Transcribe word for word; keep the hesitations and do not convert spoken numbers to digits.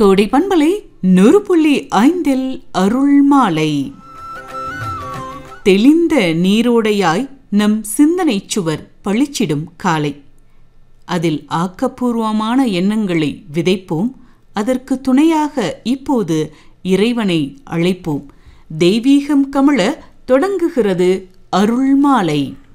கோடை பண்பலை நூறு புள்ளி ஐந்தில் அருள் மாலை. தெளிந்த நீரோடையாய் நம் சிந்தனை சுவர் பளிச்சிடும் காலை. அதில் ஆக்கப்பூர்வமான எண்ணங்களை விதைப்போம். அதற்கு துணையாக இப்போது இறைவனை அழைப்போம். தெய்வீகம் கமழ தொடங்குகிறது அருள் மாலை.